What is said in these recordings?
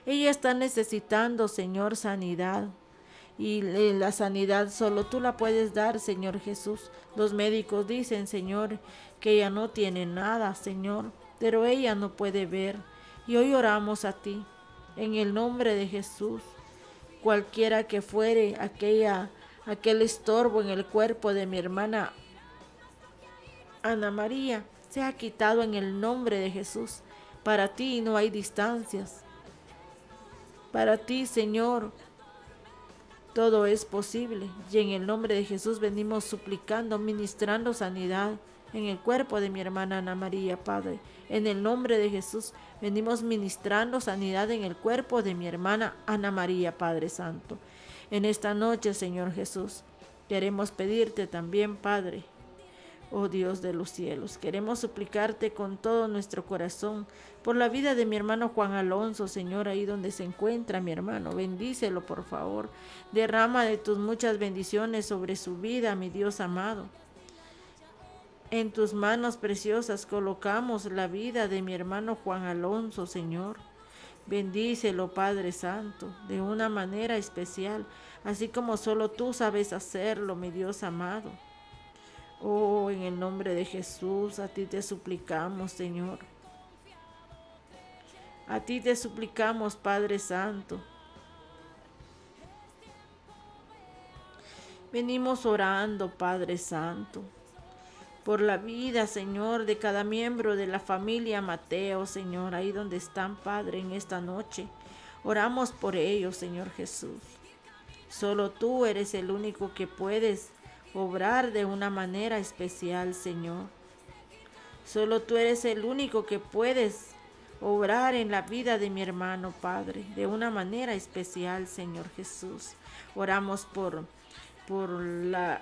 Ella está necesitando, Señor, sanidad. Y la sanidad solo tú la puedes dar, Señor Jesús. Los médicos dicen, Señor, que ella no tiene nada, Señor, pero ella no puede ver. Y hoy oramos a ti, en el nombre de Jesús. Cualquiera que fuere aquel estorbo en el cuerpo de mi hermana Ana María, se ha quitado en el nombre de Jesús. Para ti no hay distancias. Para ti, Señor, todo es posible. Y en el nombre de Jesús venimos suplicando, ministrando sanidad en el cuerpo de mi hermana Ana María, Padre. En el nombre de Jesús venimos ministrando sanidad en el cuerpo de mi hermana Ana María, Padre Santo. En esta noche, Señor Jesús, queremos pedirte también, Padre, oh Dios de los cielos, queremos suplicarte con todo nuestro corazón por la vida de mi hermano Juan Alonso, Señor, ahí donde se encuentra mi hermano. Bendícelo, por favor. Derrama de tus muchas bendiciones sobre su vida, mi Dios amado. En tus manos preciosas colocamos la vida de mi hermano Juan Alonso, Señor. Bendícelo, Padre Santo, de una manera especial, así como solo tú sabes hacerlo, mi Dios amado. Oh, en el nombre de Jesús, a ti te suplicamos, Señor. A ti te suplicamos, Padre Santo. Venimos orando, Padre Santo, por la vida, Señor, de cada miembro de la familia Mateo, Señor, ahí donde están, Padre, en esta noche. Oramos por ellos, Señor Jesús. Solo tú eres el único que puedes obrar de una manera especial, Señor. Solo tú eres el único que puedes obrar en la vida de mi hermano, Padre, de una manera especial, Señor Jesús. Oramos la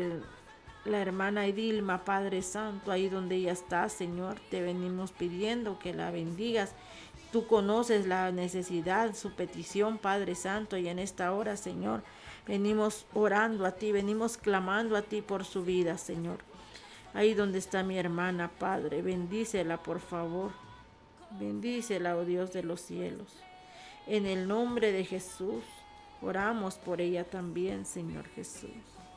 hermana Edilma, Padre Santo, ahí donde ella está, Señor. Te venimos pidiendo que la bendigas. Tú conoces la necesidad, su petición, Padre Santo, y en esta hora, Señor, venimos orando a ti, venimos clamando a ti por su vida, Señor. Ahí donde está mi hermana, Padre, bendícela, por favor. Bendícela, oh Dios de los cielos. En el nombre de Jesús, oramos por ella también, Señor Jesús.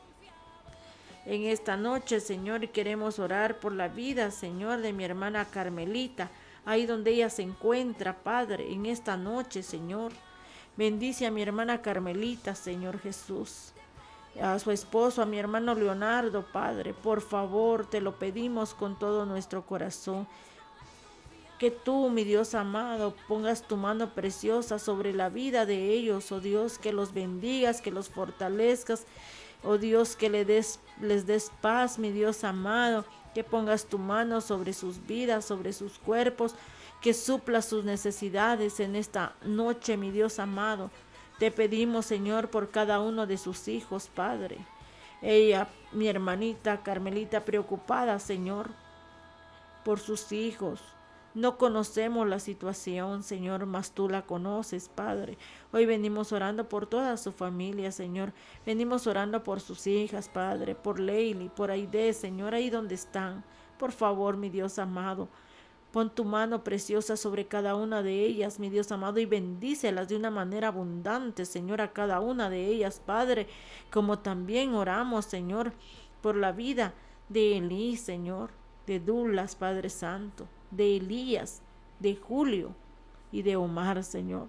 En esta noche, Señor, queremos orar por la vida, Señor, de mi hermana Carmelita, ahí donde ella se encuentra, Padre, en esta noche, Señor. Bendice a mi hermana Carmelita, Señor Jesús. A su esposo, a mi hermano Leonardo, Padre, por favor, te lo pedimos con todo nuestro corazón. Que tú, mi Dios amado, pongas tu mano preciosa sobre la vida de ellos, oh Dios, que los bendigas, que los fortalezcas, oh Dios, que les des paz, mi Dios amado, que pongas tu mano sobre sus vidas, sobre sus cuerpos, que suplas sus necesidades en esta noche, mi Dios amado. Te pedimos, Señor, por cada uno de sus hijos, Padre. Ella, mi hermanita Carmelita, preocupada, Señor, por sus hijos. No conocemos la situación, Señor, mas tú la conoces, Padre. Hoy venimos orando por toda su familia, Señor. Venimos orando por sus hijas, Padre, por Leili, por Aide, Señor, ahí donde están. Por favor, mi Dios amado, pon tu mano preciosa sobre cada una de ellas, mi Dios amado, y bendícelas de una manera abundante, Señor, a cada una de ellas, Padre. Como también oramos, Señor, por la vida de Elí, Señor, de Dulas, Padre Santo, de Elías, de Julio y de Omar, Señor.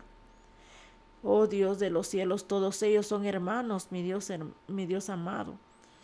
Oh Dios de los cielos, todos ellos son hermanos, mi Dios amado.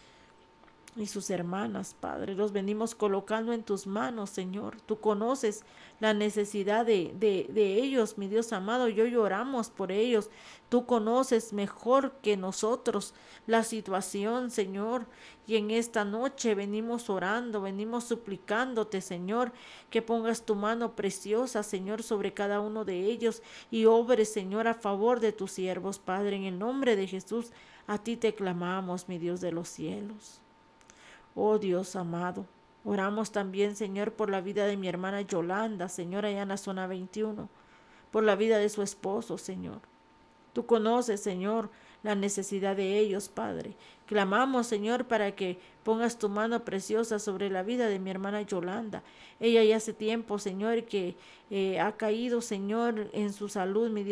Y sus hermanas, Padre, los venimos colocando en tus manos, Señor. Tú conoces la necesidad de ellos, mi Dios amado. Y hoy oramos por ellos. Tú conoces mejor que nosotros la situación, Señor. Y en esta noche venimos orando, venimos suplicándote, Señor, que pongas tu mano preciosa, Señor, sobre cada uno de ellos y obres, Señor, a favor de tus siervos, Padre. En el nombre de Jesús, a ti te clamamos, mi Dios de los cielos. Oh Dios amado, oramos también, Señor, por la vida de mi hermana Yolanda, Señor, allá en la zona 21, por la vida de su esposo, Señor. Tú conoces, Señor, la necesidad de ellos, Padre. Clamamos, Señor, para que pongas tu mano preciosa sobre la vida de mi hermana Yolanda. Ella ya hace tiempo, Señor, que ha caído, Señor, en su salud, mi Dios.